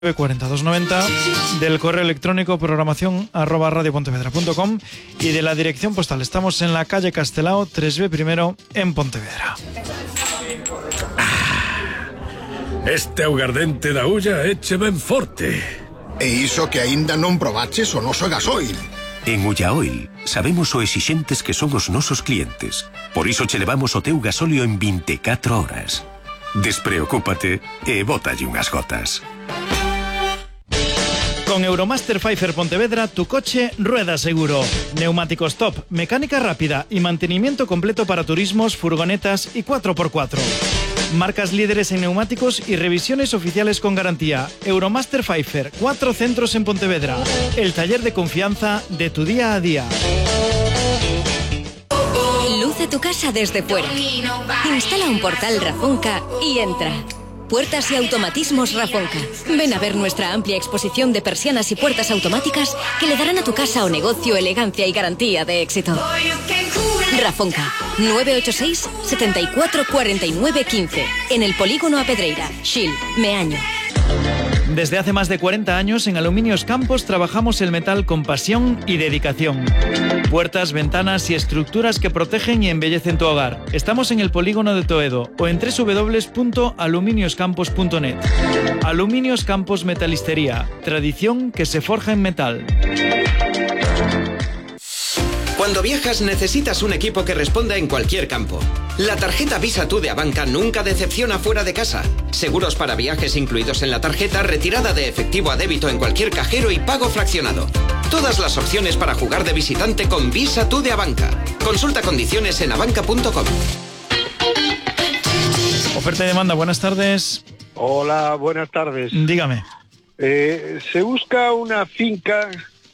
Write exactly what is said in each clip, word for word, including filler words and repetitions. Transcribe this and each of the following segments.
cuarenta, doscientos noventa, del correo electrónico programación arroba radiopontevedra punto com y de la dirección postal. Estamos en la calle Castelao tres B primero en Pontevedra. Ah, este augardente da ulla eche ben forte. E iso que aínda non probaches o noso gasoil. En Ulla Oil sabemos o exixentes que son os nosos clientes. Por iso che levamos o teu gasóleo en veinticuatro horas. Despreocúpate e bótalle unhas gotas. Con Euromaster Pfeiffer Pontevedra, tu coche rueda seguro. Neumáticos top, mecánica rápida y mantenimiento completo para turismos, furgonetas y cuatro por cuatro. Marcas líderes en neumáticos y revisiones oficiales con garantía. Euromaster Pfeiffer, cuatro centros en Pontevedra. El taller de confianza de tu día a día. Luce tu casa desde fuera. Instala un portal Rafonca y entra. Puertas y automatismos Rafonca. Ven a ver nuestra amplia exposición de persianas y puertas automáticas que le darán a tu casa o negocio elegancia y garantía de éxito. Rafonca, nueve ocho seis, setenta y cuatro, cuarenta y nueve, quince. En el polígono A Pedreira, Xil, Meaño. Desde hace más de cuarenta años en Aluminios Campos trabajamos el metal con pasión y dedicación. Puertas, ventanas y estructuras que protegen y embellecen tu hogar. Estamos en el polígono de Toedo o en doble u doble u doble u punto aluminios campos punto net. Aluminios Campos Metalistería, tradición que se forja en metal. Cuando viajas necesitas un equipo que responda en cualquier campo. La tarjeta Visa Tú de Abanca nunca decepciona fuera de casa. Seguros para viajes incluidos en la tarjeta, retirada de efectivo a débito en cualquier cajero y pago fraccionado. Todas las opciones para jugar de visitante con Visa Tú de Abanca. Consulta condiciones en abanca punto com. Oferta y demanda, buenas tardes. Hola, buenas tardes. Dígame. Eh, se busca una finca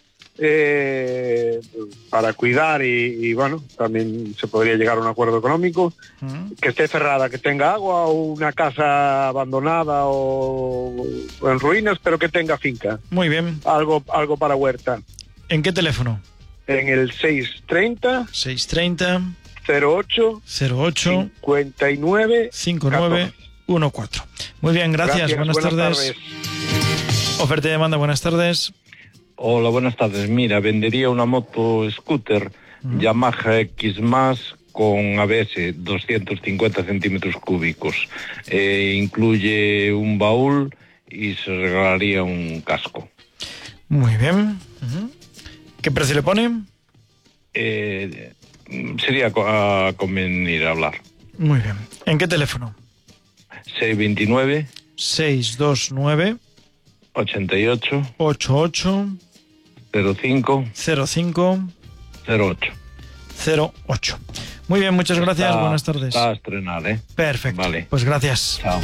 eh, para cuidar y, y, bueno, también se podría llegar a un acuerdo económico, uh-huh. que esté cerrada, que tenga agua, o una casa abandonada o, o en ruinas, pero que tenga finca. Muy bien. Algo, algo para huerta. ¿En qué teléfono? En el seis treinta. seis treinta. cero ocho. cero ocho. cincuenta y nueve. cincuenta y nueve catorce. Muy bien, gracias. gracias. Buenas, buenas tardes. tardes. Oferta y demanda, buenas tardes. Hola, buenas tardes. Mira, vendería una moto scooter uh-huh. Yamaha X más con A B S doscientos cincuenta centímetros cúbicos. Eh, incluye un baúl y se regalaría un casco. Muy bien. Uh-huh. ¿Qué precio le pone? Eh, sería a convenir a hablar. Muy bien. ¿En qué teléfono? seis veintinueve. seis veintinueve. ochenta y ocho. ochenta y ocho. cero cinco. cero cinco. cero ocho. cero ocho. Muy bien, muchas gracias. Está, buenas tardes. Está a estrenar, ¿eh? Perfecto. Vale. Pues gracias. Chao,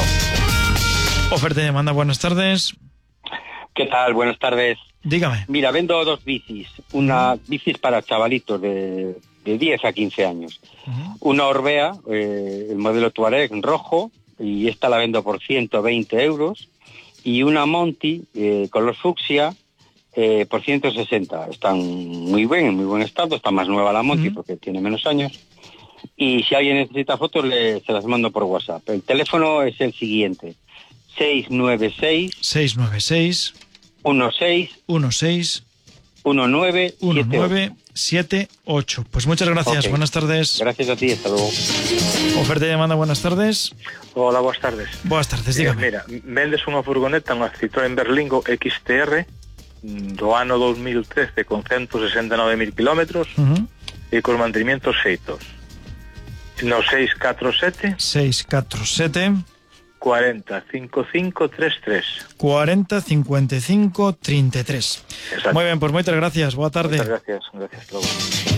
chao. Oferta y demanda, buenas tardes. ¿Qué tal? Buenas tardes. Dígame. Mira, vendo dos bicis. Una bicis para chavalitos de, de diez a quince años. Uh-huh. Una Orbea, eh, el modelo Touareg en rojo, y esta la vendo por ciento veinte euros. Y una Monty, eh, color fucsia, eh, por ciento sesenta. Están muy bien, en muy buen estado. Está más nueva la Monty, uh-huh. porque tiene menos años. Y si alguien necesita fotos, le, se las mando por WhatsApp. El teléfono es el siguiente. seis nueve seis. seis nueve seis. uno seis. uno seis. uno nueve. uno nueve siete ocho. Pues muchas gracias. Okay. Buenas tardes. Gracias a ti. Hasta luego. Oferta y demanda, buenas tardes. Hola, buenas tardes. Buenas tardes, dígame. Eh, mira, vendes unha furgoneta, unha Citroën Berlingo X T R do ano dos mil trece con ciento sesenta e nove mil kilómetros uh-huh. e con mantenimientos feitos. No seis catro sete. seis catro sete. cuarenta cincuenta y cinco treinta y tres. cuarenta cincuenta y cinco treinta y tres. Exacto. Muy bien, pues muchas gracias. Boa tarde. Muchas gracias. Gracias. Luego.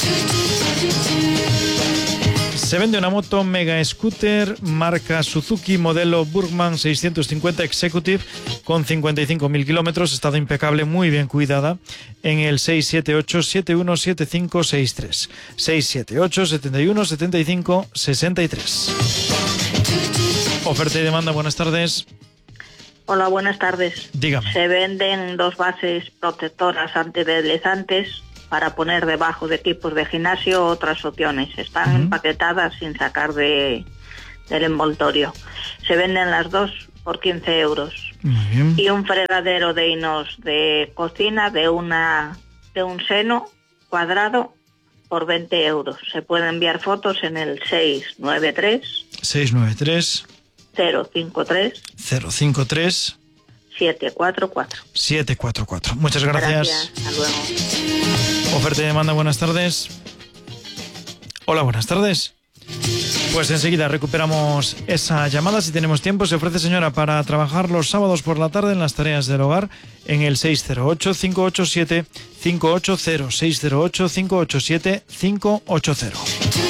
Se vende una moto Mega Scooter marca Suzuki modelo Burgman seiscientos cincuenta Executive con cincuenta y cinco mil kilómetros, estado impecable, muy bien cuidada, en el seis siete ocho, siete uno siete cinco seis tres. seis siete ocho, siete uno siete cinco seis tres. Oferta y demanda, buenas tardes. Hola, buenas tardes. Dígame. Se venden dos bases protectoras antideslizantes para poner debajo de equipos de gimnasio o otras opciones. Están uh-huh. empaquetadas sin sacar de, del envoltorio. Se venden las dos por quince euros. Muy bien. Y un fregadero de inox de cocina de una de un seno cuadrado por veinte euros. Se pueden enviar fotos en el seis nueve tres seis nueve tres cero cinco tres cero cinco tres siete cuatro cuatro. siete cuatro cuatro. Muchas gracias. Gracias, hasta luego. Oferta y demanda, buenas tardes. Hola, buenas tardes. Pues enseguida recuperamos esa llamada. Si tenemos tiempo, se ofrece, señora, para trabajar los sábados por la tarde en las tareas del hogar en el seis cero ocho, cinco ocho siete, cinco ocho cero, seis cero ocho, cinco ocho siete, cinco ocho cero.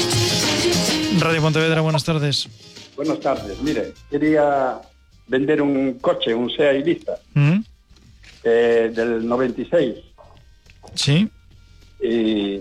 Radio Pontevedra, buenas tardes. Buenas tardes. Mire, quería vender un coche, un Seat Ibiza, ¿Mm? eh, del noventa y seis. Sí. Y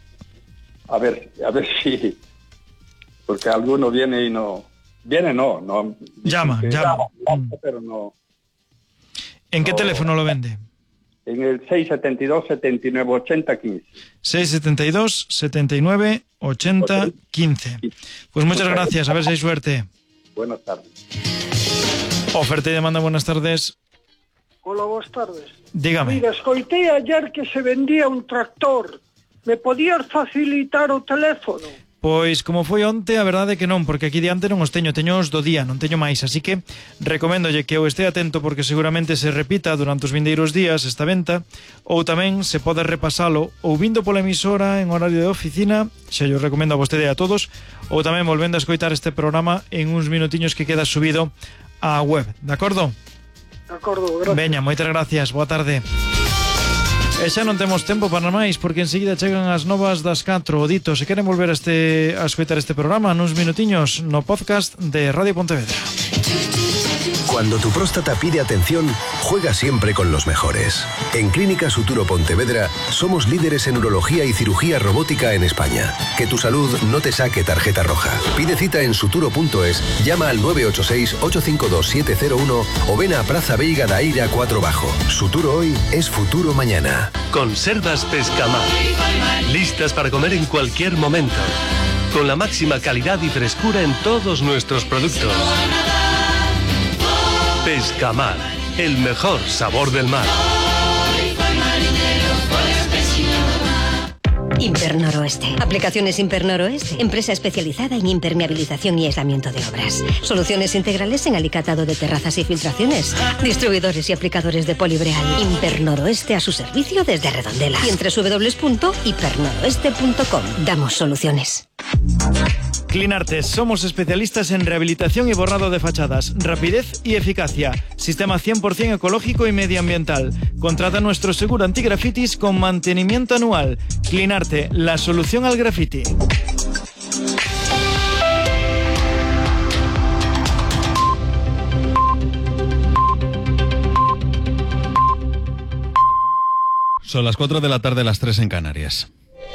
a ver, a ver si... Porque alguno viene y no... Viene no, no... Llama, llama. llama pero no... ¿En qué no, teléfono lo vende? En el seis siete dos, siete nueve, ochenta, quince. seis siete dos, siete nueve, ochenta, quince. Pues muchas gracias, a ver si hay suerte. Buenas tardes. Oferta y demanda, buenas tardes. Hola, buenas tardes. Dígame. Mira, escoitei ayer que se vendía un tractor. Me podías facilitar o teléfono? Pois como foi onte, a verdade é que non, porque aquí diante non os teño, teño os do día, non teño máis, así que recoméndolle que eu este atento porque seguramente se repita durante os vindeiros días esta venta, ou tamén se pode repasalo ou vindo pola emisora en horario de oficina, xa yo recomendo a vostede e a todos, ou tamén volvendo a escoitar este programa en uns minutiños que queda subido á web, de acordo? De acordo, gracias. Veña, moitas gracias, boa tarde. E xa non temos tempo para máis porque enseguida chegan as novas das catro. O dito, se queren volver a, este, a escoitar este programa nuns minutiños no podcast de Radio Pontevedra. Cuando tu próstata pide atención, juega siempre con los mejores. En Clínica Suturo Pontevedra somos líderes en urología y cirugía robótica en España. Que tu salud no te saque tarjeta roja. Pide cita en suturo punto es, llama al nueve ocho seis, ocho cinco dos, siete cero uno o ven a Praza Veiga da Eira cuatro Bajo. Suturo hoy es futuro mañana. Conservas Pescamar. Listas para comer en cualquier momento. Con la máxima calidad y frescura en todos nuestros productos. Pescamar, el mejor sabor del mar. Impernoroeste. Aplicaciones Impernoroeste. Empresa especializada en impermeabilización y aislamiento de obras. Soluciones integrales en alicatado de terrazas y filtraciones. Distribuidores y aplicadores de Polibreal. Impernoroeste a su servicio desde Redondela. Y en doble u doble u doble u punto impernoroeste punto com. Damos soluciones. Clinartes, somos especialistas en rehabilitación y borrado de fachadas, rapidez y eficacia, sistema cien por ciento ecológico y medioambiental. Contrata nuestro seguro antigrafitis con mantenimiento anual. Clinarte, la solución al graffiti. Son las cuatro de la tarde, las tres en Canarias.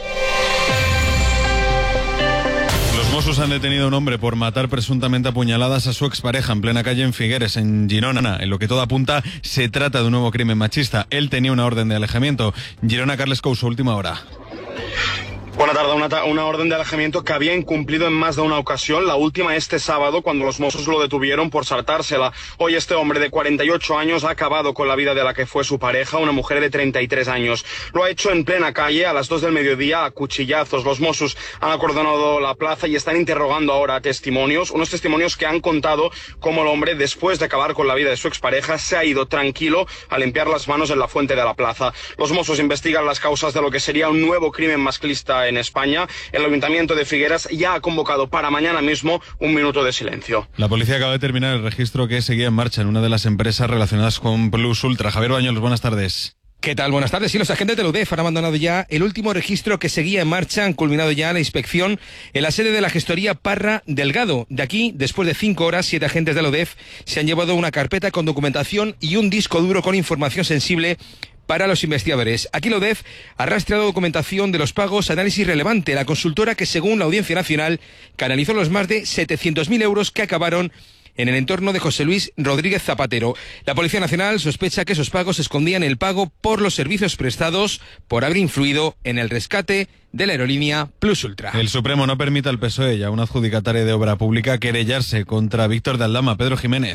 Mossos han detenido a un hombre por matar presuntamente a puñaladas a su expareja en plena calle en Figueres, en Girona. En lo que todo apunta, se trata de un nuevo crimen machista. Él tenía una orden de alejamiento. Girona, Carles Couso, última hora. Buena tarde, una, una orden de alejamiento que había incumplido en más de una ocasión, la última este sábado cuando los Mossos lo detuvieron por saltársela. Hoy este hombre de cuarenta y ocho años ha acabado con la vida de la que fue su pareja, una mujer de treinta y tres años. Lo ha hecho en plena calle a las dos del mediodía a cuchillazos. Los Mossos han acordonado la plaza y están interrogando ahora a testimonios, unos testimonios que han contado cómo el hombre, después de acabar con la vida de su expareja, se ha ido tranquilo a limpiar las manos en la fuente de la plaza. Los Mossos investigan las causas de lo que sería un nuevo crimen masclista en España. El Ayuntamiento de Figueras ya ha convocado para mañana mismo un minuto de silencio. La policía acaba de terminar el registro que seguía en marcha en una de las empresas relacionadas con Plus Ultra. Javier Bañolos, buenas tardes. ¿Qué tal? Buenas tardes. Sí, los agentes de la U D E F han abandonado ya el último registro que seguía en marcha. Han culminado ya la inspección en la sede de la gestoría Parra Delgado. De aquí, después de cinco horas, siete agentes de la U D E F se han llevado una carpeta con documentación y un disco duro con información sensible para los investigadores. Aquí la U D E F ha rastreado documentación de los pagos Análisis Relevante, la consultora que, según la Audiencia Nacional, canalizó los más de setecientos mil euros que acabaron en el entorno de José Luis Rodríguez Zapatero. La Policía Nacional sospecha que esos pagos escondían el pago por los servicios prestados por haber influido en el rescate de la aerolínea Plus Ultra. El Supremo no permite al P S O E y a un adjudicatario de obra pública querellarse contra Víctor de Aldama. Pedro Jiménez.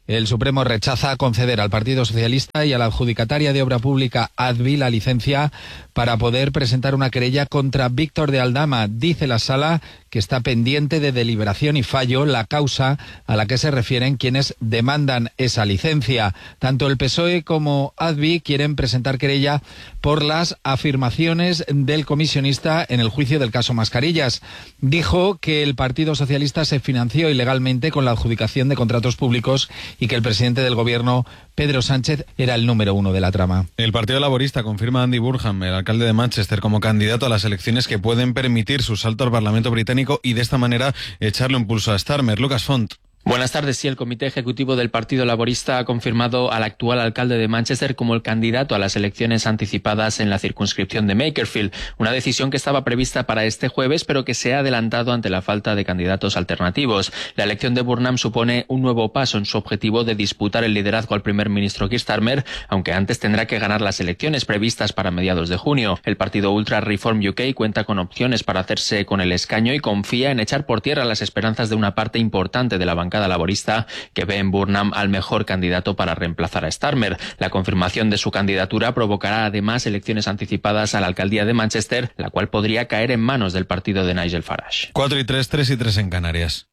El Supremo rechaza conceder al Partido Socialista y a la adjudicataria de obra pública Advi la licencia para poder presentar una querella contra Víctor de Aldama. Dice la Sala que está pendiente de deliberación y fallo la causa a la que se refieren quienes demandan esa licencia. Tanto el P S O E como Advi quieren presentar querella por las afirmaciones del comisionista en el juicio del caso Mascarillas. Dijo que el Partido Socialista se financió ilegalmente con la adjudicación de contratos públicos y que el presidente del gobierno, Pedro Sánchez, era el número uno de la trama. El Partido Laborista confirma a Andy Burnham, el alcalde de Manchester, como candidato a las elecciones que pueden permitir su salto al Parlamento británico y de esta manera echarle un pulso a Starmer. Lucas Font. Buenas tardes. Sí, el Comité Ejecutivo del Partido Laborista ha confirmado al actual alcalde de Manchester como el candidato a las elecciones anticipadas en la circunscripción de Makerfield, una decisión que estaba prevista para este jueves, pero que se ha adelantado ante la falta de candidatos alternativos. La elección de Burnham supone un nuevo paso en su objetivo de disputar el liderazgo al primer ministro Keir Starmer, aunque antes tendrá que ganar las elecciones previstas para mediados de junio. El partido Ultra Reform U K cuenta con opciones para hacerse con el escaño y confía en echar por tierra las esperanzas de una parte importante de la bancada laborista que ve en Burnham al mejor candidato para reemplazar a Starmer. La confirmación de su candidatura provocará además elecciones anticipadas a la alcaldía de Manchester, la cual podría caer en manos del partido de Nigel Farage. cuatro y tres, tres y tres en Canarias.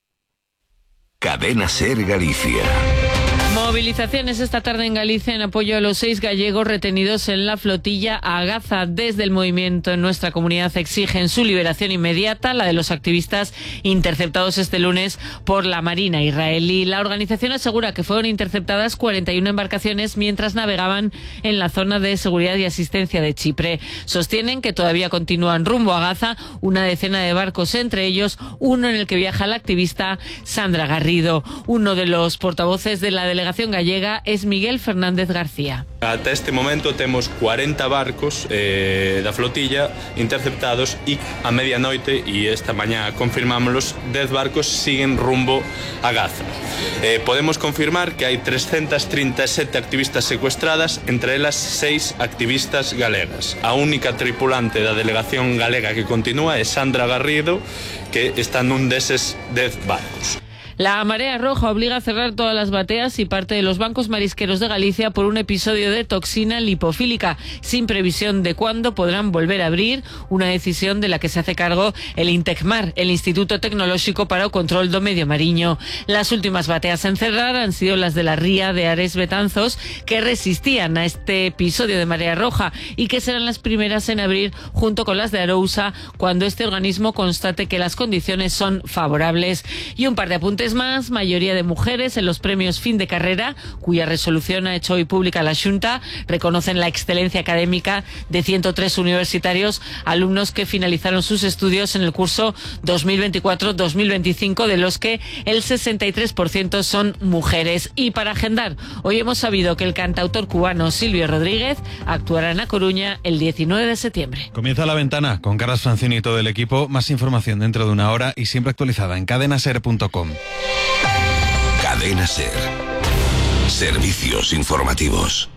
Cadena SER Galicia. Movilizaciones esta tarde en Galicia en apoyo a los seis gallegos retenidos en la flotilla a Gaza. Desde el movimiento en nuestra comunidad exigen su liberación inmediata, la de los activistas interceptados este lunes por la Marina israelí. La organización asegura que fueron interceptadas cuarenta y una embarcaciones mientras navegaban en la zona de seguridad y asistencia de Chipre. Sostienen que todavía continúan rumbo a Gaza una decena de barcos, entre ellos uno en el que viaja la activista Sandra Garrido. Uno de los portavoces de la delegación gallega es Miguel Fernández García. Ata este momento temos cuarenta barcos eh, da flotilla interceptados e a medianoite, e esta mañá confirmámoslos, dez barcos siguen rumbo a Gaza. Eh, podemos confirmar que hai trescentas trinta e sete activistas secuestradas, entre elas seis activistas galegas. A única tripulante da delegación galega que continúa é Sandra Garrido, que está nun deses dez barcos. La marea roja obliga a cerrar todas las bateas y parte de los bancos marisqueros de Galicia por un episodio de toxina lipofílica, sin previsión de cuándo podrán volver a abrir, una decisión de la que se hace cargo el INTECMAR, el Instituto Tecnolóxico para o Control do Medio Mariño. Las últimas bateas en cerrar han sido las de la ría de Ares Betanzos, que resistían a este episodio de marea roja y que serán las primeras en abrir junto con las de Arousa cuando este organismo constate que las condiciones son favorables. Y un par de apuntes más, mayoría de mujeres en los premios Fin de Carrera, cuya resolución ha hecho hoy pública la Xunta, reconocen la excelencia académica de ciento tres universitarios, alumnos que finalizaron sus estudios en el curso dos mil veinticuatro dos mil veinticinco, de los que el sesenta y tres por ciento son mujeres. Y para agendar, hoy hemos sabido que el cantautor cubano Silvio Rodríguez actuará en A Coruña el diecinueve de septiembre. Comienza La Ventana con Carlos Francini y todo el equipo. Más información dentro de una hora y siempre actualizada en cadena ser punto com. Cadena SER. Servicios informativos.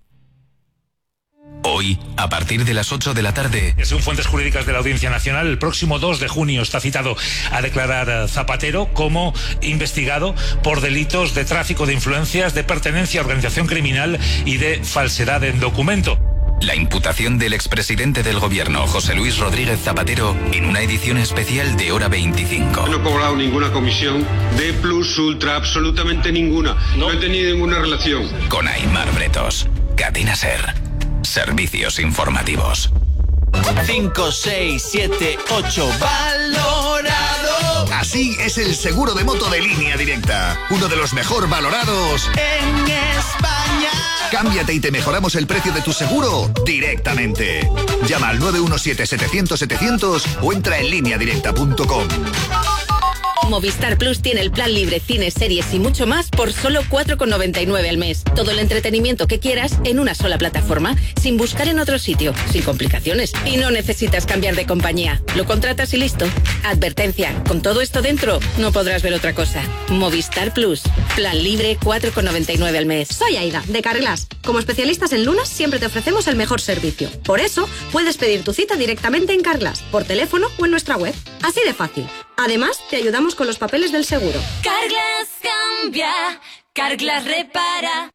Hoy, a partir de las ocho de la tarde... Según fuentes jurídicas de la Audiencia Nacional, el próximo dos de junio está citado a declarar Zapatero como investigado por delitos de tráfico de influencias, de pertenencia a organización criminal y de falsedad en documento. La imputación del expresidente del gobierno, José Luis Rodríguez Zapatero, en una edición especial de Hora veinticinco. No he cobrado ninguna comisión de plus ultra, absolutamente ninguna. No, no he tenido ninguna relación. Con Aimar Bretos. Cadena SER. Servicios informativos. cinco, seis, siete, ocho. Valorado. Así es el seguro de moto de Línea Directa. Uno de los mejor valorados en España. Cámbiate y te mejoramos el precio de tu seguro directamente. Llama al nueve uno siete, setecientos, setecientos o entra en línea directa punto com. Movistar Plus tiene el plan libre, cines, series y mucho más por solo cuatro con noventa y nueve al mes. Todo el entretenimiento que quieras en una sola plataforma, sin buscar en otro sitio, sin complicaciones. Y no necesitas cambiar de compañía. Lo contratas y listo. Advertencia, con todo esto dentro, no podrás ver otra cosa. Movistar Plus, plan libre, cuatro con noventa y nueve al mes. Soy Aida, de Carglass. Como especialistas en lunas, siempre te ofrecemos el mejor servicio. Por eso, puedes pedir tu cita directamente en Carglass, por teléfono o en nuestra web. Así de fácil. Además, te ayudamos con los papeles del seguro. Carglass cambia, Carglass repara.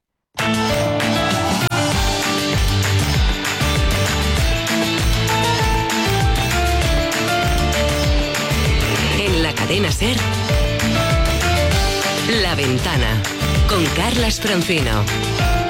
En la cadena SER, La Ventana, con Carlas Francino.